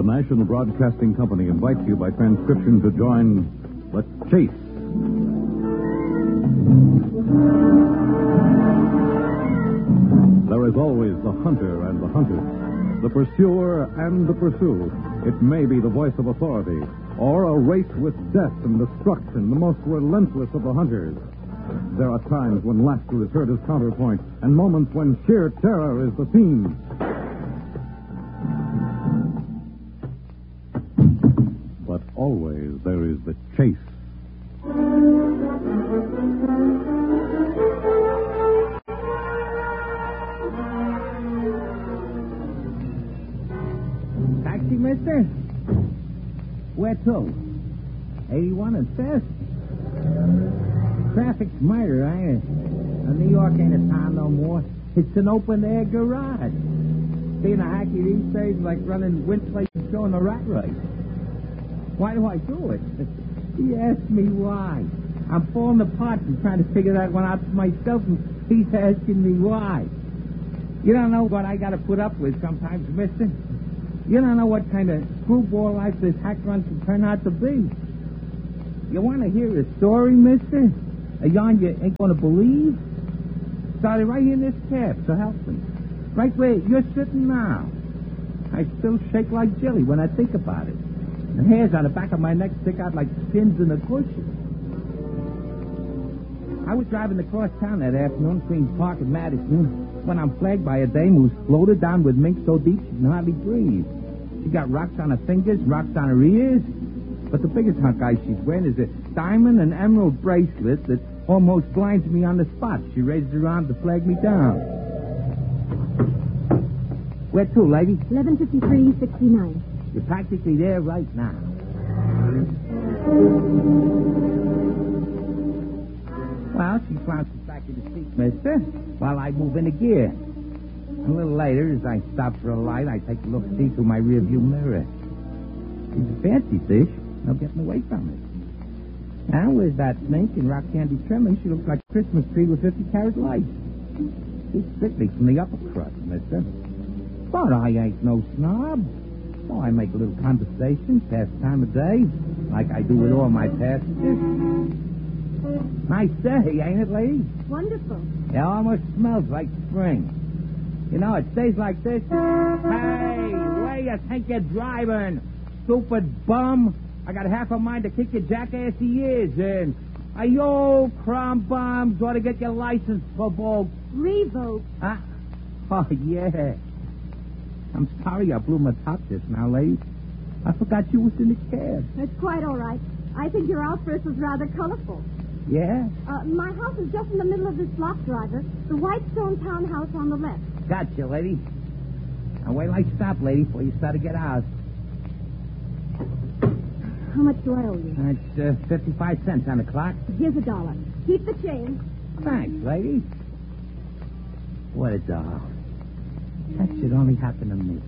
National Broadcasting Company invites you by transcription to join The Chase. There is always the hunter and the hunted, the pursuer and the pursued. It may be the voice of authority, or a race with death and destruction, the most relentless of the hunters. There are times when laughter is heard as counterpoint, and moments when sheer terror is the theme. But always there is the chase. Taxi, mister? Where to? 81 and 5th? Traffic's murder, ain't it? New York ain't a town no more. It's an open-air garage. Being a hacky these days is like running Winsley show in a rat race. Why do I do it? He asked me why. I'm falling apart and trying to figure that one out for myself, and he's asking me why. You don't know what I got to put up with sometimes, mister. You don't know what kind of screwball life this hack run can turn out to be. You want to hear a story, mister? A yarn you ain't going to believe? Started right here in this cab, so help me. Right where you're sitting now. I still shake like jelly when I think about it. The hairs on the back of my neck stick out like skins in a cushion. I was driving across town that afternoon between Park and Madison when I'm flagged by a dame who's floated down with mink so deep she can hardly breathe. She got rocks on her fingers, rocks on her ears. But the biggest hunk eye she's wearing is a diamond and emerald bracelet that almost blinds me on the spot. She raises her arm to flag me down. Where to, lady? 1153-69. You're practically there right now. Well, she flounces back in the seat, mister, while I move into gear. A little later, as I stop for a light, I take a look-see through my rearview mirror. She's a fancy fish. No getting away from it. Now, with that mink and rock candy trimming, she looks like a Christmas tree with 50-carat lights. She's strictly from the upper crust, mister. But I ain't no snob. So I make a little conversation, pass the time of day, like I do with all my passengers. Nice day, ain't it, lady? Wonderful. It almost smells like spring. You know, it stays like this. Hey, where you think you're driving, stupid bum? I got half a mind to kick your jackassy ears in. You old crumb bombs ought to get your license revoked. Revoked? Huh? Oh, yeah. I'm sorry I blew my top just now, lady. I forgot you was in the cab. That's quite all right. I think your outburst was rather colorful. Yeah? My house is just in the middle of this block, driver. The white stone townhouse on the left. Gotcha, lady. Now, wait till I stop, lady, before you start to get out. How much do I owe you? That's 55 cents on the clock. Here's $1. Keep the change. Thanks, lady. What a doll. That should only happen to me.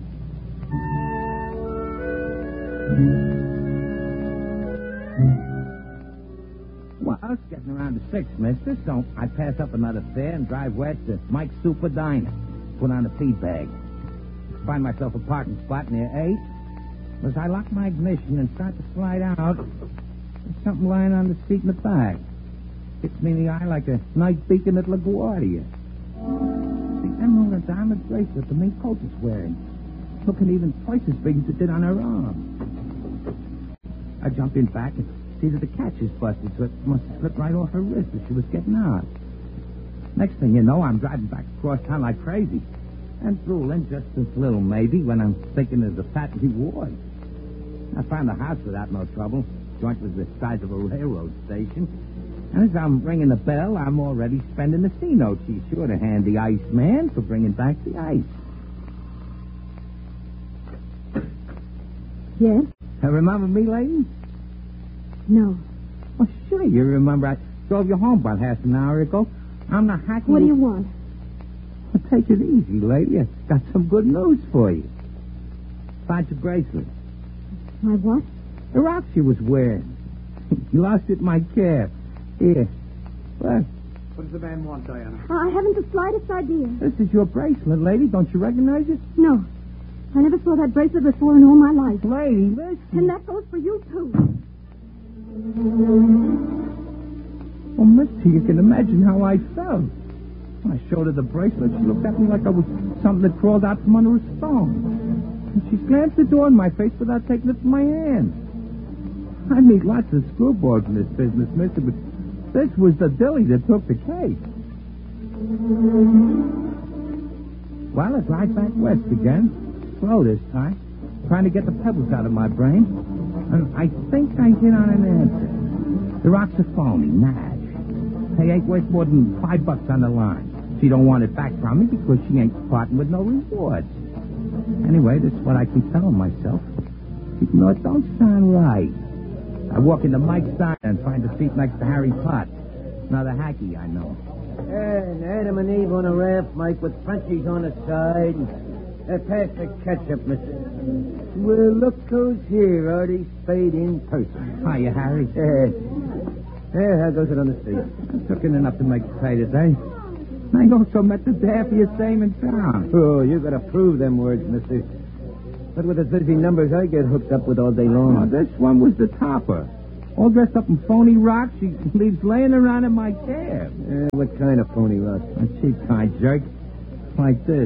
Well, it's getting around to 6, mister, so I pass up another fare and drive west to Mike's Super Diner. Put on a feed bag. Find myself a parking spot near 8. As I lock my ignition and start to slide out, there's something lying on the seat in the back. Hits me in the eye like a night beacon at LaGuardia. The emerald and diamond bracelet the mink coat is wearing. Looking even twice as big as it did on her arm. I jump in back and see that the catch is busted, so it must have slipped right off her wrist as she was getting out. Next thing you know, I'm driving back across town like crazy. And drooling just as little, maybe, when I'm thinking of the patent reward. I found the house without no trouble. Joint was the size of a railroad station. And as I'm ringing the bell, I'm already spending the C-note. She's sure to hand the ice man for bringing back the ice. Yes? Remember me, lady? No. Oh, sure you remember. I drove you home about half an hour ago. I'm the hacky... What do you want? Well, take it easy, lady. I've got some good news for you. Find your bracelet. My what? The rock she was wearing. You lost it in my cab. Here. What? What does the man want, Diana? I haven't the slightest idea. This is your bracelet, lady. Don't you recognize it? No. I never saw that bracelet before in all my life. Lady, listen. And that goes for you, too. Oh, mister, you can imagine how I felt. When I showed her the bracelet, she looked at me like I was something that crawled out from under a stone. And she slammed the door in my face without taking it from my hand. I meet lots of screwballs in this business, mister, but this was the dilly that took the cake. Well, it's right back west again. Slow this time. Trying to get the pebbles out of my brain. And I think I hit on an answer. The rocks are phony, Nash. They ain't worth more than $5 on the line. She don't want it back from me because she ain't parting with no rewards. Anyway, that's what I keep telling myself. Even though it don't sound right. I walk into Mike's diner and find a seat next to Harry Potts. Another hacky I know. And Adam and Eve on a raft, Mike, with Frenchies on the side. Pass the ketchup, mister. Well, look who's here, Artie Spade in person. Hiya, Harry. How goes it on the street? I took in enough to make pay today. I also met the daffiest dame in town. Oh, you got to prove them words, mister. But with the busy numbers I get hooked up with all day long. Oh, this one was the topper. All dressed up in phony rocks, she leaves laying around in my cab. What kind of phony rock? A cheap kind, jerk. Like this.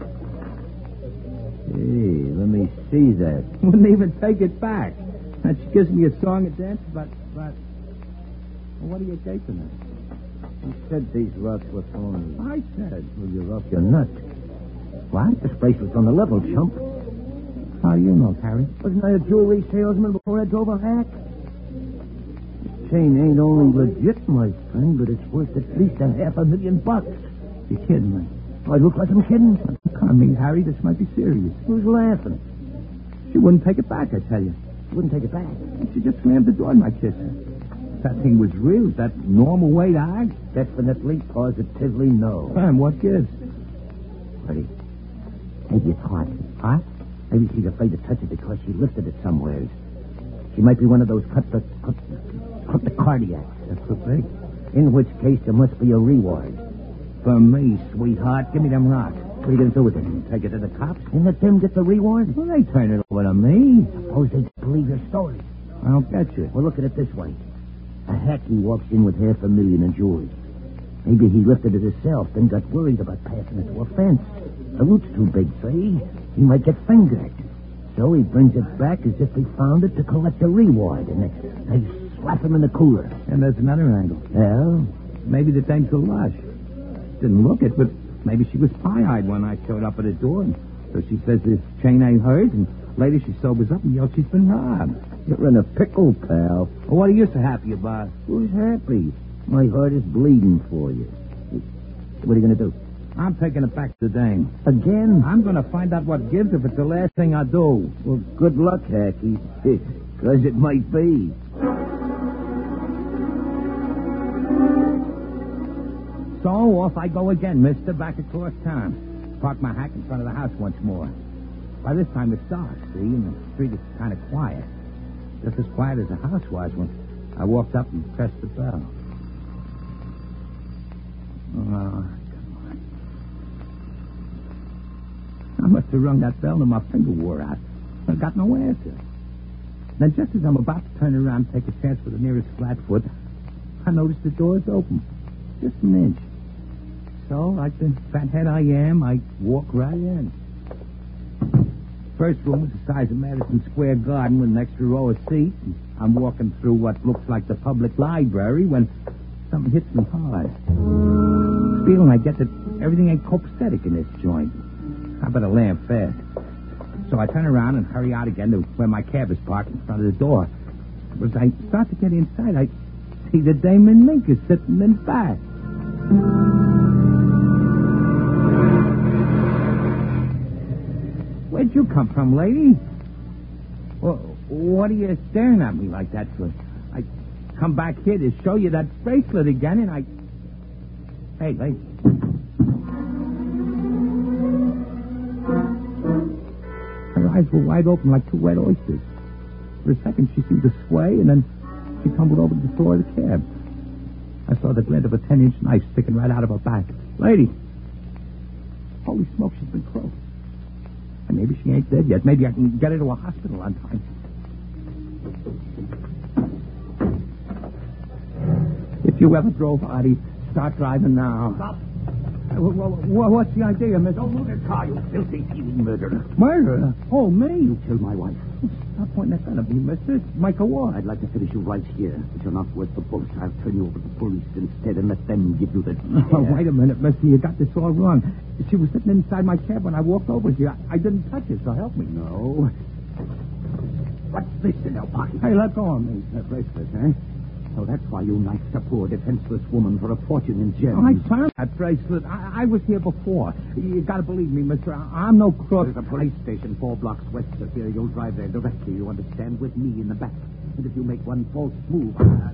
Hey, let me see that. Wouldn't even take it back. And she gives me a song and dance, but... Well, what are you gaping at? You said these rocks were phony. I said. Well, you're off your nut. What? This bracelet's on the level, chump. How do you know, Harry? Wasn't I a jewelry salesman before I drove a hack? This chain ain't only legit, my friend, but it's worth at least $500,000. You're kidding me. I look like I'm kidding? Come me, Harry. This might be serious. Who's laughing? She wouldn't take it back, I tell you. She wouldn't take it back? She just slammed the door in my kitchen. If that thing was real, is that normal way to act? Definitely, positively no. And what gives? Buddy, maybe it's hot. Hot? Maybe she's afraid to touch it because she lifted it somewhere. She might be one of those cut the cardiacs. That's so big. In which case, there must be a reward. For me, sweetheart, give me them rocks. What are you going to do with it? Take it to the cops? And let them get the reward? Well, they turn it over to me. Suppose they believe your story. I don't get you. Well, look at it this way. A hacky walks in with $500,000 in jewelry. Maybe he lifted it himself, then got worried about passing it to a fence. The root's too big, see? He might get fingered. So he brings it back as if he found it to collect a reward, and they slap him in the cooler. And there's another angle. Well? Maybe the dame's a lush. Didn't look it, but maybe she was pie-eyed when I showed up at the door. And so she says this chain ain't hers, and later she sobers up and yells she's been robbed. You're in a pickle, pal. Well, what are you so happy about? Who's happy? My heart is bleeding for you. What are you going to do? I'm taking it back to the dame. Again? I'm going to find out what gives if it's the last thing I do. Well, good luck, Hacky. Because it might be. So off I go again, mister, back across town. Park my hack in front of the house once more. By this time it's dark, see, and the street is kind of quiet. Just as quiet as the house was when I walked up and pressed the bell. Oh, come on. I must have rung that bell and my finger wore out. I got no answer. Then just as I'm about to turn around and take a chance for the nearest flatfoot, I noticed the door's open. Just an inch. So, like the fathead I am, I walk right in. First room was the size of Madison Square Garden with an extra row of seats. And I'm walking through what looks like the public library when something hits me hard. The feeling I get that everything ain't copacetic in this joint. I better land fast. So I turn around and hurry out again to where my cab is parked in front of the door. As I start to get inside, I see the Dame Minka sitting in back. Where'd you come from, lady? Well, what are you staring at me like that for? I come back here to show you that bracelet again, and I... Hey, lady. Her eyes were wide open like two wet oysters. For a second, she seemed to sway, and then she tumbled over to the floor of the cab. I saw the glint of a 10-inch knife sticking right out of her back. Lady! Holy smoke, she's been croaked. And maybe she ain't dead yet. Maybe I can get her to a hospital on time. If you ever drove, Artie, start driving now. Stop. What's the idea, mister? Don't move the car, you filthy, thieving murderer. Murderer? Oh, me? You killed my wife. Stop pointing that gun at me, mister. It's Michael Ward. I'd like to finish you right here, but you're not worth the bullets. I'll turn you over to the police instead and let them give you the... Oh, wait a minute, mister. You got this all wrong. She was sitting inside my cab when I walked over here. I didn't touch her, so help me. No. What's this in your pocket? Hey, let go of me. A bracelet, eh? So that's why you knifed a poor, defenseless woman for a fortune in gems. Oh, I found that bracelet. I was here before. You gotta believe me, mister. I'm no crook. There's a police station 4 blocks west of here. You'll drive there directly. You understand? With me in the back. And if you make one false move...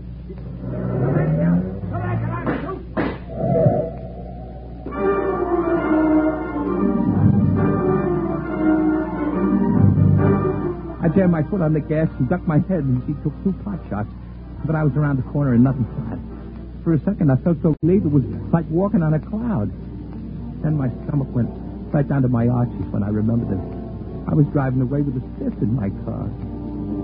I jammed my foot on the gas and ducked my head, and she took 2 pot shots. But I was around the corner and nothing flat. For a second, I felt so relieved it was like walking on a cloud. Then my stomach went right down to my arches when I remembered that I was driving away with a stiff in my car.